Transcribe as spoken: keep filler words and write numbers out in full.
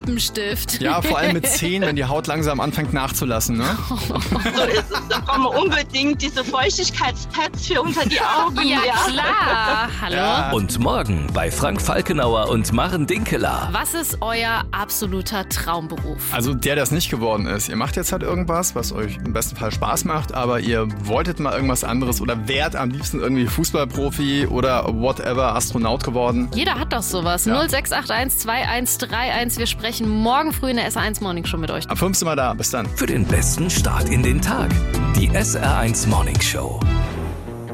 Lippenstift. Ja, vor allem mit zehn, wenn die Haut langsam anfängt nachzulassen, ne? So ist es. Da brauchen wir unbedingt diese Feuchtigkeitspads für unter die Augen. Ja, klar. Hallo? Ja. Und morgen bei Frank Falkenauer und Maren Dinkeler. Was ist euer absoluter Traumberuf? Also der, der es nicht geworden ist. Ihr macht jetzt halt irgendwas, was euch im besten Fall Spaß macht, aber ihr wolltet mal irgendwas anderes oder wärt am liebsten irgendwie Fußballprofi oder whatever, Astronaut geworden. Jeder hat doch sowas. Ja. null sechs acht eins zwei eins drei eins. Wir sprechen morgen früh in der S R eins Morning Show mit euch. Am fünften Mal da. Bis dann. Für den besten Start in den Tag. Die S R eins Morning Show.